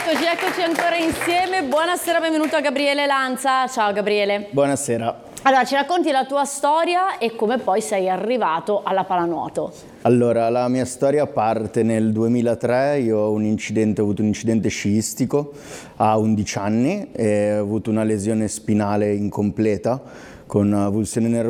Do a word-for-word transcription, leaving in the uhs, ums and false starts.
Eccoci, eccoci ancora insieme. Buonasera, benvenuto a Gabriele Lanza. Ciao Gabriele. Buonasera. Allora, ci racconti la tua storia e come poi sei arrivato alla pallanuoto? Allora, la mia storia parte nel duemilatré. Io ho un incidente, ho avuto un incidente sciistico a undici anni e ho avuto una lesione spinale incompleta con avulsione nervosa